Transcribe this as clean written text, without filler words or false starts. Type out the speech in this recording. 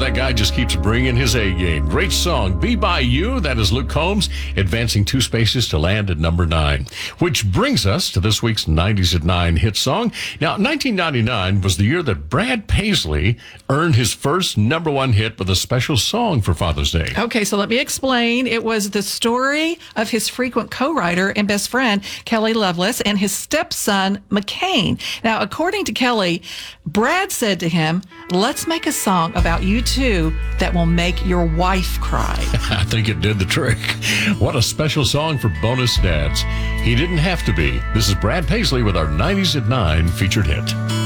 that guy just keeps bringing his A game. Great song, Be By You. That is Luke Combs advancing 2 spaces to land at number 9. Which brings us to this week's 90s at 9 hit song. Now, 1999 was the year that Brad Paisley earned his first number 1 hit with a special song for Father's Day. Okay, so let me explain. It was the story of his frequent co-writer and best friend, Kelly Loveless, and his stepson, McCain. Now, according to Kelly, Brad said to him, "Let's make a song about you two that will make your wife cry." I think it did the trick. What a special song for bonus dads. He didn't have to be. This is Brad Paisley with our 90s at 9 featured hit.